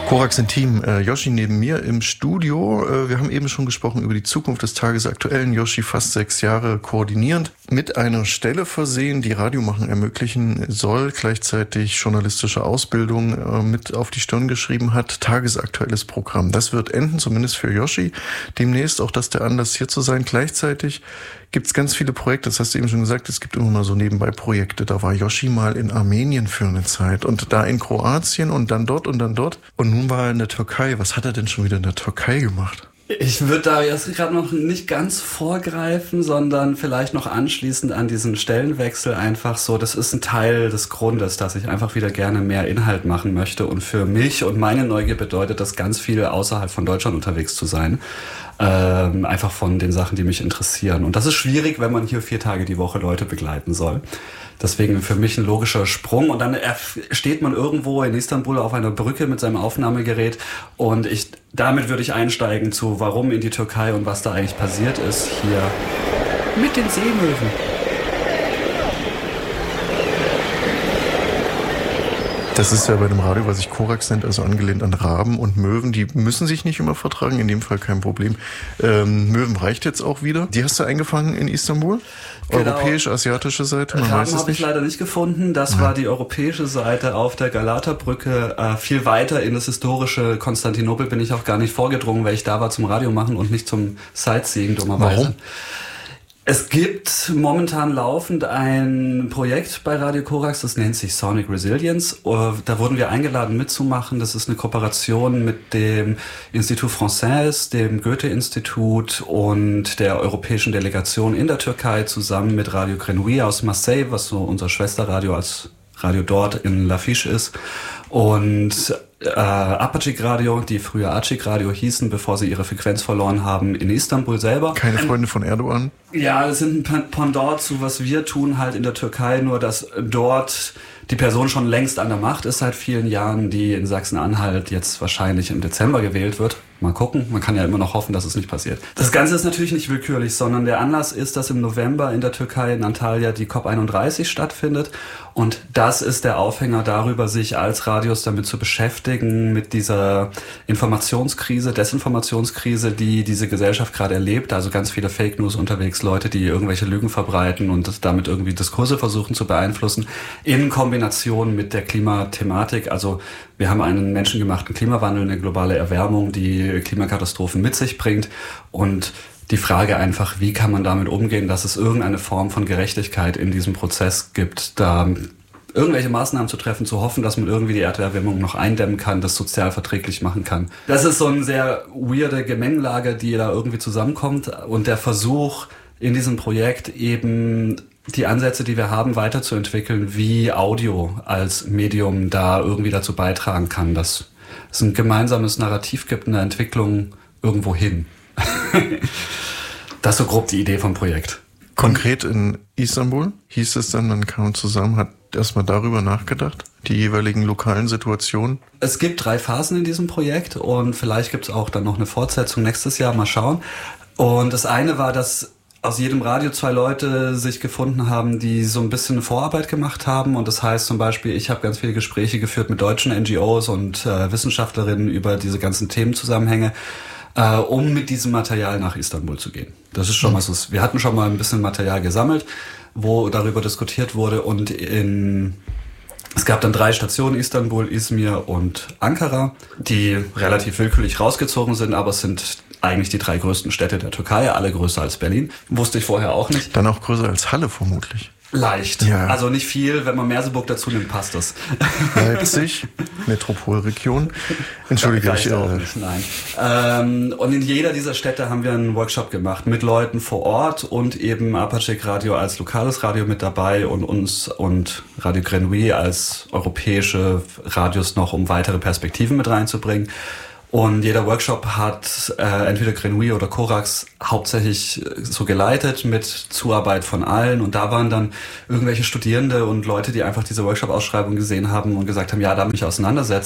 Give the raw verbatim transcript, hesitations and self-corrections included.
Korax Intim, äh, Yoshi neben mir im Studio. Äh, wir haben eben schon gesprochen über die Zukunft des Tagesaktuellen. Yoshi fast sechs Jahre koordinierend, mit einer Stelle versehen, die Radiomachen ermöglichen soll, gleichzeitig journalistische Ausbildung äh, mit auf die Stirn geschrieben hat. Tagesaktuelles Programm. Das wird enden, zumindest für Yoshi. Demnächst auch das der Anlass, hier zu sein. Gleichzeitig gibt es ganz viele Projekte, das hast du eben schon gesagt, es gibt immer mal so nebenbei Projekte. Da war Yoshi mal in Armenien für eine Zeit und da in Kroatien und dann dort und dann dort. Und nun war er in der Türkei. Was hat er denn schon wieder in der Türkei gemacht? Ich würde da jetzt gerade noch nicht ganz vorgreifen, sondern vielleicht noch anschließend an diesen Stellenwechsel einfach so, das ist ein Teil des Grundes, dass ich einfach wieder gerne mehr Inhalt machen möchte. Und für mich und meine Neugier bedeutet das ganz viel außerhalb von Deutschland unterwegs zu sein. Ähm, einfach von den Sachen, die mich interessieren. Und das ist schwierig, wenn man hier vier Tage die Woche Leute begleiten soll. Deswegen für mich ein logischer Sprung. Und dann steht man irgendwo in Istanbul auf einer Brücke mit seinem Aufnahmegerät. Und ich, damit würde ich einsteigen zu, warum in die Türkei und was da eigentlich passiert ist hier mit den Seemöwen. Das ist ja bei dem Radio, was sich Korax nennt, also angelehnt an Raben und Möwen. Die müssen sich nicht immer vertragen, in dem Fall kein Problem. Ähm, Möwen reicht jetzt auch wieder. Die hast du eingefangen in Istanbul? Genau. Europäisch-asiatische Seite? Man Raben habe ich leider nicht gefunden. Das ja. war die europäische Seite auf der Galata-Brücke. Äh, viel weiter in das historische Konstantinopel bin ich auch gar nicht vorgedrungen, weil ich da war zum Radio machen und nicht zum Sightseeing, dummerweise. Warum? Es gibt momentan laufend ein Projekt bei Radio Korax, das nennt sich Sonic Resilience. Da wurden wir eingeladen mitzumachen. Das ist eine Kooperation mit dem Institut Français, dem Goethe-Institut und der europäischen Delegation in der Türkei zusammen mit Radio Grenouille aus Marseille, was so unser Schwesterradio als Radio dort in Lafiche ist. Und äh, Apaçık Radio, die früher Açık Radio hießen, bevor sie ihre Frequenz verloren haben, in Istanbul selber. Keine Freunde von Erdogan? Ja, das sind ein Pendant zu, was wir tun halt in der Türkei, nur dass dort die Person schon längst an der Macht ist seit vielen Jahren, die in Sachsen-Anhalt jetzt wahrscheinlich im Dezember gewählt wird. Mal gucken, man kann ja immer noch hoffen, dass es nicht passiert. Das Ganze ist natürlich nicht willkürlich, sondern der Anlass ist, dass im November in der Türkei in Antalya die COP einunddreißig stattfindet. Und das ist der Aufhänger darüber, sich als Radios damit zu beschäftigen, mit dieser Informationskrise, Desinformationskrise, die diese Gesellschaft gerade erlebt. Also ganz viele Fake News unterwegs, Leute, die irgendwelche Lügen verbreiten und damit irgendwie Diskurse versuchen zu beeinflussen, in Kombination mit der Klimathematik. Also wir haben einen menschengemachten Klimawandel, eine globale Erwärmung, die Klimakatastrophen mit sich bringt. Und die Frage einfach, wie kann man damit umgehen, dass es irgendeine Form von Gerechtigkeit in diesem Prozess gibt, da irgendwelche Maßnahmen zu treffen, zu hoffen, dass man irgendwie die Erderwärmung noch eindämmen kann, das sozial verträglich machen kann. Das ist so eine sehr weirde Gemengelage, die da irgendwie zusammenkommt. Und der Versuch in diesem Projekt eben die Ansätze, die wir haben, weiterzuentwickeln, wie Audio als Medium da irgendwie dazu beitragen kann, dass es ein gemeinsames Narrativ gibt, eine Entwicklung irgendwo hin. Das ist so grob die Idee vom Projekt. Konkret in Istanbul hieß es dann, man kam zusammen, hat erstmal darüber nachgedacht, die jeweiligen lokalen Situationen? Es gibt drei Phasen in diesem Projekt und vielleicht gibt es auch dann noch eine Fortsetzung nächstes Jahr, mal schauen. Und das eine war, dass aus jedem Radio zwei Leute sich gefunden haben, die so ein bisschen Vorarbeit gemacht haben. Und das heißt zum Beispiel, ich habe ganz viele Gespräche geführt mit deutschen N G Os und äh, Wissenschaftlerinnen über diese ganzen Themenzusammenhänge, äh, um mit diesem Material nach Istanbul zu gehen. Das ist schon mal so. Wir hatten schon mal ein bisschen Material gesammelt, wo darüber diskutiert wurde. Und in es gab dann drei Stationen, Istanbul, Izmir und Ankara, die relativ willkürlich rausgezogen sind, aber es sind eigentlich die drei größten Städte der Türkei, alle größer als Berlin. Wusste ich vorher auch nicht. Dann auch größer als Halle vermutlich. Leicht. Ja. Also nicht viel. Wenn man Merseburg dazu nimmt, passt das. Leipzig, Metropolregion. Entschuldige, ich auch äh, nicht, nein. Ähm, und in jeder dieser Städte haben wir einen Workshop gemacht mit Leuten vor Ort und eben Apaçık Radio als lokales Radio mit dabei und uns und Radio Grenouille als europäische Radios noch, um weitere Perspektiven mit reinzubringen. Und jeder Workshop hat äh, entweder Grenouille oder Korax hauptsächlich so geleitet mit Zuarbeit von allen. Und da waren dann irgendwelche Studierende und Leute, die einfach diese Workshop-Ausschreibung gesehen haben und gesagt haben, ja, da mich auseinandersetzen.